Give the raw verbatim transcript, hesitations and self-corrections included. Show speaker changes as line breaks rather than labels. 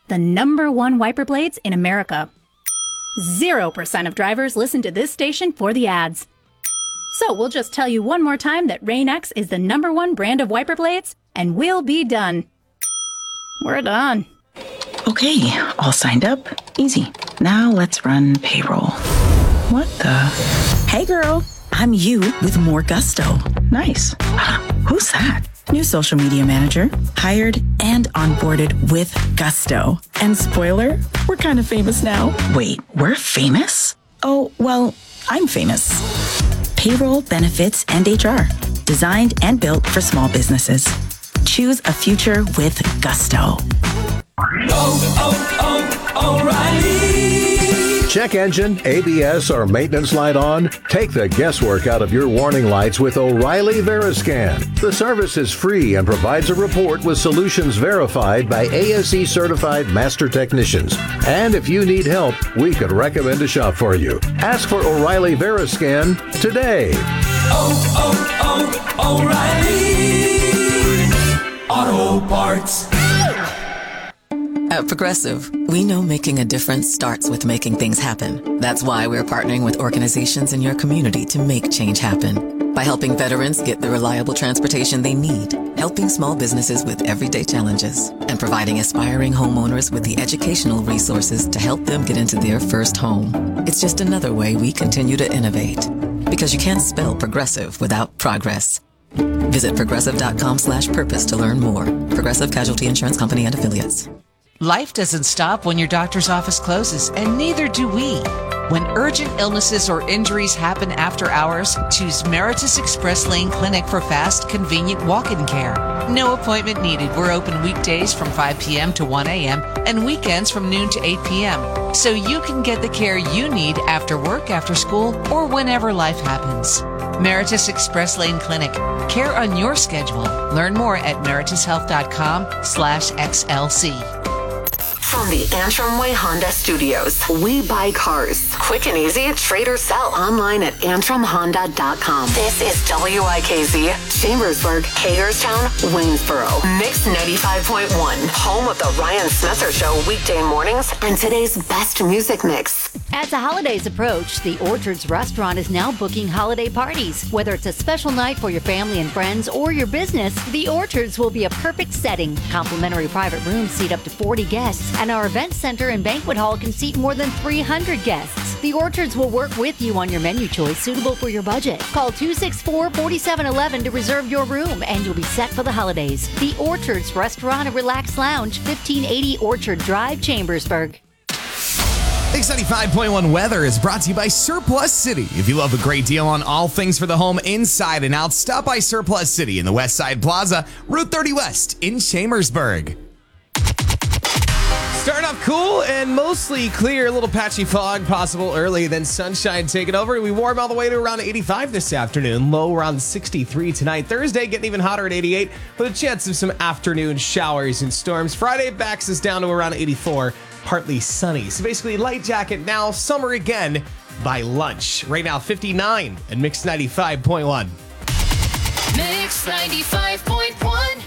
the number one wiper blades in America. Zero percent of drivers listen to this station for the ads. So we'll just tell you one more time that Rain-X is the number one brand of wiper blades, and we'll be done. We're done.
Okay, all signed up. Easy. Now let's run payroll. What the? Hey girl, I'm you with more gusto. Nice. Who's that? New social media manager, hired and onboarded with gusto. And spoiler, we're kind of famous now. Wait, we're famous? Oh, well, I'm famous. Payroll, benefits, and H R. Designed and built for small businesses. Choose a future with gusto.
Oh, oh, oh, O'Reilly.
Check engine, A B S, or maintenance light on? Take the guesswork out of your warning lights with O'Reilly Veriscan. The service is free and provides a report with solutions verified by A S E certified master technicians. And if you need help, we could recommend a shop for you. Ask for O'Reilly Veriscan today.
Oh, oh, oh, O'Reilly Auto Parts.
At Progressive, we know making a difference starts with making things happen. That's why we're partnering with organizations in your community to make change happen. By helping veterans get the reliable transportation they need, helping small businesses with everyday challenges, and providing aspiring homeowners with the educational resources to help them get into their first home. It's just another way we continue to innovate. Because you can't spell progressive without progress. Visit progressive.com slash purpose to learn more. Progressive Casualty Insurance Company and Affiliates.
Life doesn't stop when your doctor's office closes, and neither do we. When urgent illnesses or injuries happen after hours, choose Meritus Express Lane Clinic for fast, convenient walk-in care. No appointment needed. We're open weekdays from five p.m. to one a.m. and weekends from noon to eight p.m. so you can get the care you need after work, after school, or whenever life happens. Meritus Express Lane Clinic. Care on your schedule. Learn more at meritushealth.com slash XLC.
From the Antrim Way Honda Studios, we buy cars. Quick and easy, trade or sell online at antrim honda dot com. This is W I K Z, Chambersburg, Hagerstown, Waynesboro. Mix ninety-five point one, home of the Ryan Smether Show weekday mornings and today's best music mix.
As the holidays approach, the Orchards Restaurant is now booking holiday parties. Whether it's a special night for your family and friends or your business, the Orchards will be a perfect setting. Complimentary private rooms seat up to forty guests, and our event center and banquet hall can seat more than three hundred guests. The Orchards will work with you on your menu choice suitable for your budget. Call two six four, four seven one one to reserve your room, and you'll be set for the holidays. The Orchards Restaurant and Relax Lounge, fifteen eighty Orchard Drive, Chambersburg.
Mix ninety-five point one weather is brought to you by Surplus City. If you love a great deal on all things for the home inside and out, stop by Surplus City in the West Side Plaza, Route thirty West in Chambersburg. Starting off cool and mostly clear, a little patchy fog possible early, then sunshine taking over. We warm all the way to around eighty-five this afternoon, low around sixty-three tonight. Thursday getting even hotter at eighty-eight with a chance of some afternoon showers and storms. Friday backs us down to around eighty-four, partly sunny. So basically light jacket now, summer again by lunch. Right now fifty-nine and Mix ninety-five point one.
Mix ninety-five point one.